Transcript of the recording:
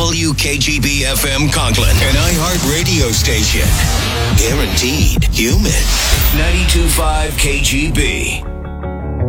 WKGB FM Conklin, an iHeart radio station. Guaranteed human. 92.5 KGB.